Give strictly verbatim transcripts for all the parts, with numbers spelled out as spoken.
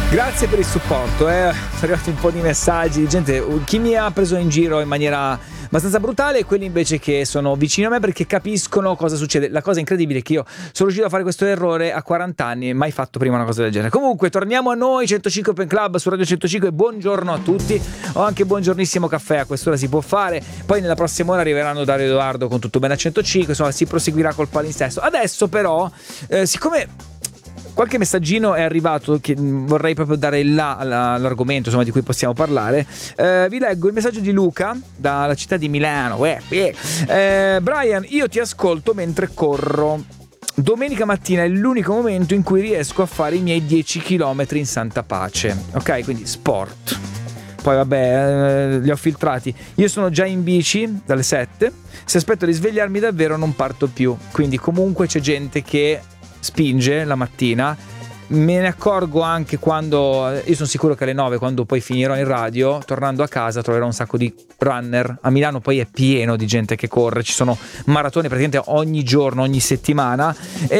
Grazie per il supporto, eh. Sono arrivati un po' di messaggi di gente, chi mi ha preso in giro in maniera abbastanza brutale e quelli invece che sono vicino a me perché capiscono cosa succede. La cosa incredibile è che io sono riuscito a fare questo errore a quaranta anni e mai fatto prima una cosa del genere. Comunque torniamo a noi, centocinque Open Club su Radio centocinque, buongiorno a tutti, o anche buongiornissimo caffè, a quest'ora si può fare, poi nella prossima ora arriveranno Dario e Edoardo con Tutto Bene a centocinque, insomma si proseguirà col palinsesto. Adesso però, eh, siccome qualche messaggino è arrivato che vorrei proprio dare il là all'argomento, insomma, di cui possiamo parlare. Eh, vi leggo il messaggio di Luca dalla città di Milano. Eh, eh. Eh, Brian, io ti ascolto mentre corro. Domenica mattina è l'unico momento in cui riesco a fare i miei dieci chilometri in santa pace. Ok, quindi sport. Poi vabbè, eh, li ho filtrati. Io sono già in bici dalle sette. Se aspetto di svegliarmi davvero non parto più. Quindi comunque c'è gente che spinge la mattina. Me ne accorgo anche quando, io sono sicuro che alle nove, quando poi finirò in radio, tornando a casa troverò un sacco di runner. A Milano poi è pieno di gente che corre, ci sono maratone praticamente ogni giorno, ogni settimana,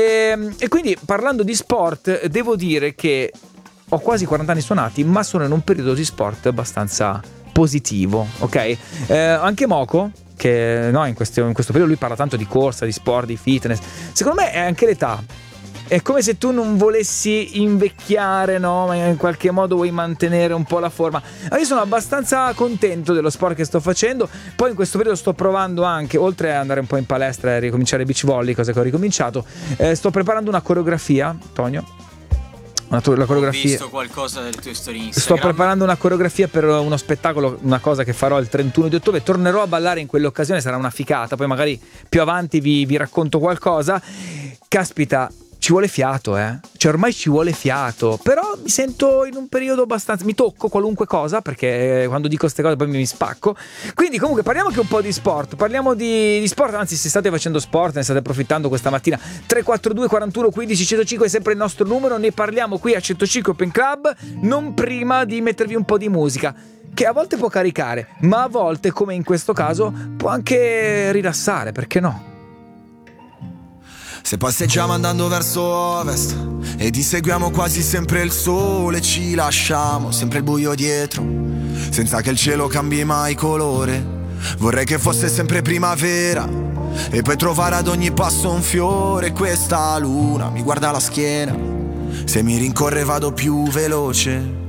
e, e quindi parlando di sport devo dire che ho quasi quaranta anni suonati, ma sono in un periodo di sport abbastanza positivo, ok? Eh, anche Moco, che no, in questo, in questo periodo lui parla tanto di corsa, di sport, di fitness. Secondo me è anche l'età. È come se tu non volessi invecchiare, no? Ma in qualche modo vuoi mantenere un po' la forma. Ma io sono abbastanza contento dello sport che sto facendo. Poi in questo periodo sto provando anche, oltre ad andare un po' in palestra e ricominciare beach volley, cosa che ho ricominciato, eh, sto preparando una coreografia, Tonio. Una to- la coreografia. Ho visto qualcosa del tuo story Instagram. Sto preparando una coreografia per uno spettacolo, una cosa che farò il trentuno di ottobre. Tornerò a ballare in quell'occasione, sarà una ficata. Poi magari più avanti vi, vi racconto qualcosa. Caspita, ci vuole fiato, eh. Cioè ormai ci vuole fiato. Però mi sento in un periodo abbastanza, mi tocco qualunque cosa, perché quando dico queste cose poi mi spacco. Quindi comunque parliamo anche un po' di sport. Parliamo di, di sport, anzi se state facendo sport, ne state approfittando questa mattina. Tre quattro due quarantuno quindici centocinque è sempre il nostro numero. Ne parliamo qui a centocinque Open Club, non prima di mettervi un po' di musica, che a volte può caricare, ma a volte, come in questo caso, può anche rilassare, perché no? Se passeggiamo andando verso ovest ed inseguiamo quasi sempre il sole, ci lasciamo sempre il buio dietro, senza che il cielo cambi mai colore. Vorrei che fosse sempre primavera e poi trovare ad ogni passo un fiore. Questa luna mi guarda la schiena, se mi rincorre vado più veloce.